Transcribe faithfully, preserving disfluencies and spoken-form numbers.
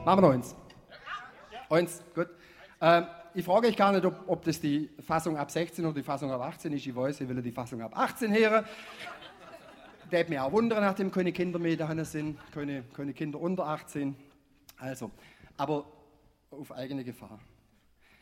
Machen wir noch eins. Eins, gut. Ähm, ich frage euch gar nicht, ob, ob das die Fassung ab sechzehn oder die Fassung ab achtzehn ist. Ich weiß, ich will die Fassung ab achtzehn hören. Das hat mich auch wundern, nachdem keine Kinder mehr da sind, keine, keine Kinder unter achtzehn. Also, aber auf eigene Gefahr.